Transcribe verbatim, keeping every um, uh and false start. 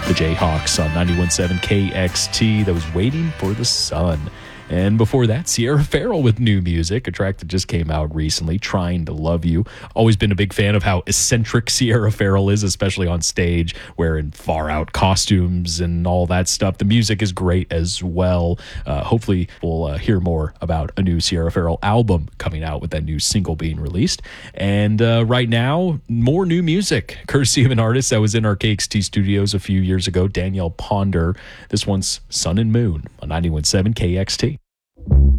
the Jayhawks on ninety-one point seven K X T. That was Waiting for the Sun. And before that, Sierra Farrell with new music, a track that just came out recently, Trying to Love You. Always been a big fan of how eccentric Sierra Farrell is, especially on stage, wearing far-out costumes and all that stuff. The music is great as well. Uh, hopefully, we'll uh, hear more about a new Sierra Farrell album coming out with that new single being released. And uh, right now, more new music, courtesy of an artist that was in our K X T studios a few years ago, Danielle Ponder. This one's Sun and Moon on ninety-one point seven K X T.